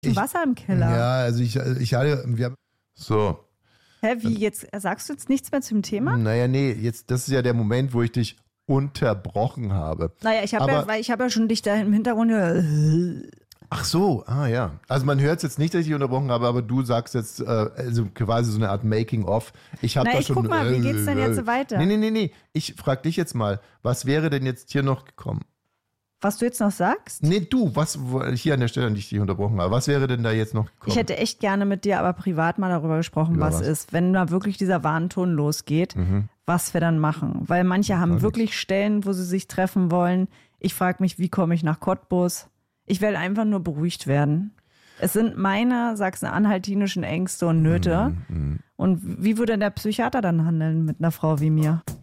Wasser im Keller. Ja, also ich hatte, wir haben... So. Hä, wie jetzt? Sagst du jetzt nichts mehr zum Thema? Naja, nee, jetzt, das ist ja der Moment, wo ich dich unterbrochen habe. Naja, ich habe ja schon dich da im Hintergrund... Ach so, ja. Also man hört es jetzt nicht, dass ich dich unterbrochen habe, aber du sagst jetzt also quasi so eine Art Making-of. Ich guck mal, wie geht's denn jetzt so weiter? Nee. Ich frag dich jetzt mal, was wäre denn jetzt hier noch gekommen? Was du jetzt noch sagst? Nee, hier an der Stelle, an die ich dich unterbrochen habe. Was wäre denn da jetzt noch gekommen? Ich hätte echt gerne mit dir aber privat mal darüber gesprochen, was ist, wenn da wirklich dieser Warnton losgeht, was wir dann machen. Weil manche haben wirklich Stellen, wo sie sich treffen wollen. Ich frage mich, wie komme ich nach Cottbus? Ich will einfach nur beruhigt werden. Es sind meine sachsen-anhaltinischen Ängste und Nöte. Und wie würde der Psychiater dann handeln mit einer Frau wie mir?